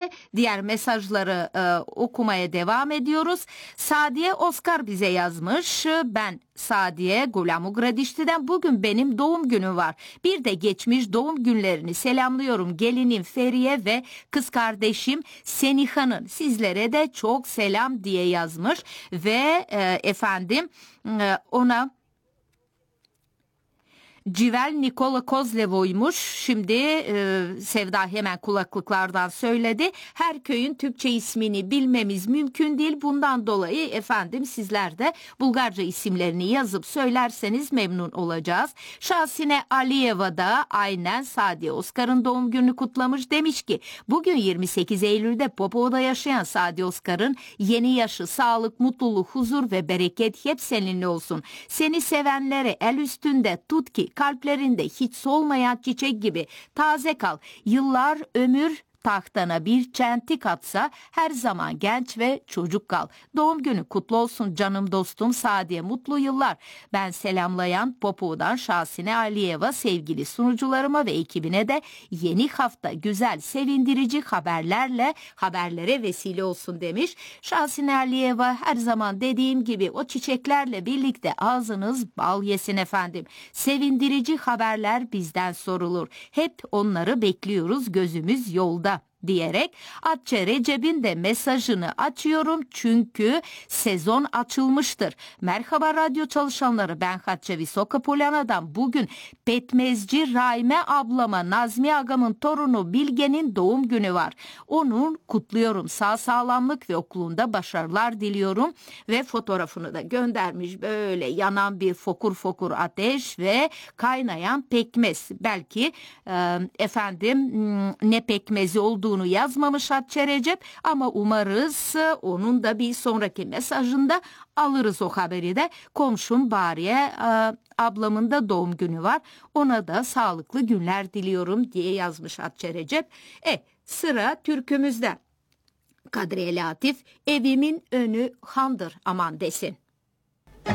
Şimdi diğer mesajları okumaya devam ediyoruz. Sadiye Oscar bize yazmış. Ben Sadiye Gulamugradişti'den, bugün benim doğum günüm var. Bir de geçmiş doğum günlerini selamlıyorum. Gelinim Feriye ve kız kardeşim Seniha'nın. Sizlere de çok selam diye yazmış ve ona Civel Nikola Kozlevo'ymuş. Şimdi Sevda hemen kulaklıklardan söyledi. Her köyün Türkçe ismini bilmemiz mümkün değil. Bundan dolayı sizler de Bulgarca isimlerini yazıp söylerseniz memnun olacağız. Şahsine Aliyeva da aynen Sadiye Oscar'ın doğum gününü kutlamış. Demiş ki bugün 28 Eylül'de Popova'da yaşayan Sadiye Oscar'ın yeni yaşı, sağlık, mutluluk, huzur ve bereket hep seninle olsun. Seni sevenlere el üstünde tut ki kalplerinde hiç solmayan çiçek gibi taze kal. Yıllar ömür tahtana bir çentik atsa her zaman genç ve çocuk kal. Doğum günü kutlu olsun canım dostum Sadiye, mutlu yıllar. Ben selamlayan Popova'dan Şahsine Aliyeva, sevgili sunucularıma ve ekibine de yeni hafta güzel, sevindirici haberlere vesile olsun demiş. Şahsine Aliyeva, her zaman dediğim gibi o çiçeklerle birlikte ağzınız bal yesin efendim. Sevindirici haberler bizden sorulur. Hep onları bekliyoruz, gözümüz yolda diyerek Atça Recep'in de mesajını açıyorum çünkü sezon açılmıştır. Merhaba radyo çalışanları, ben Hatça Visoka Polyana'dan. Bugün Petmezci Raime ablama, Nazmi agamın torunu Bilge'nin doğum günü var. Onun kutluyorum. Sağ sağlamlık ve okulunda başarılar diliyorum ve fotoğrafını da göndermiş. Böyle yanan bir fokur fokur ateş ve kaynayan pekmez. Belki ne pekmezi olduğunu yazmamış Hatça Recep ama umarız onun da bir sonraki mesajında alırız o haberi de. Komşum Bariye ablamın da doğum günü var. Ona da sağlıklı günler diliyorum diye yazmış Hatça Recep. Sıra türkümüzde. Kadriye Latif, evimin önü handır aman desin.